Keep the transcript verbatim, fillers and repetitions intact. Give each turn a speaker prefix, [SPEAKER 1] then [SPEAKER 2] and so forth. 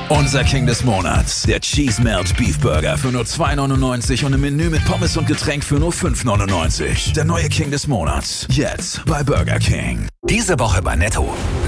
[SPEAKER 1] Unser King des Monats, der Cheese Melt Beef Burger für nur zwei neunundneunzig und im Menü mit Pommes und Getränk für nur fünf neunundneunzig. Der neue King des Monats, jetzt bei Burger King.
[SPEAKER 2] Diese Woche bei Netto.